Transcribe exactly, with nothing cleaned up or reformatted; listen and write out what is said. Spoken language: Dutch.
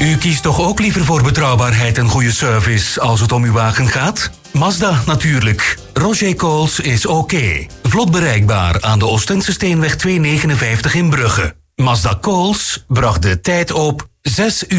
U kiest toch ook liever voor betrouwbaarheid en goede service als het om uw wagen gaat? Mazda natuurlijk. Roger Coles is oké. Vlot bereikbaar aan de Oostense Steenweg tweehonderdnegenenvijftig in Brugge. Mazda Coles bracht de tijd op zes uur.